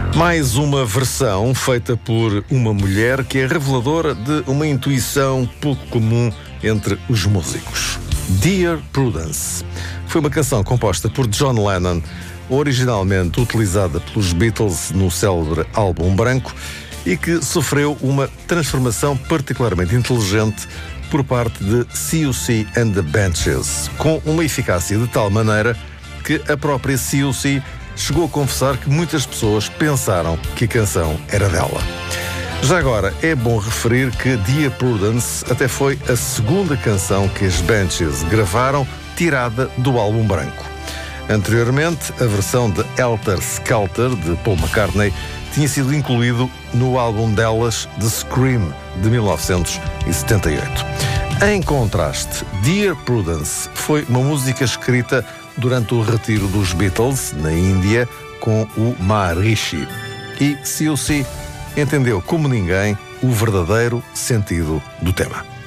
Mais uma versão feita por uma mulher que é reveladora de uma intuição pouco comum entre os músicos. Dear Prudence foi uma canção composta por John Lennon, originalmente utilizada pelos Beatles no célebre álbum branco e que sofreu uma transformação particularmente inteligente por parte de C.U.C. and the Benches, com uma eficácia de tal maneira que a própria C.U.C. chegou a confessar que muitas pessoas pensaram que a canção era dela. Já agora, é bom referir que Dear Prudence até foi a segunda canção que as Benches gravaram tirada do álbum branco. Anteriormente, a versão de Helter Skelter, de Paul McCartney, tinha sido incluído no álbum delas The Scream, de 1978. Em contraste, Dear Prudence foi uma música escrita durante o retiro dos Beatles, na Índia, com o Maharishi. E C.U.C. entendeu como ninguém o verdadeiro sentido do tema.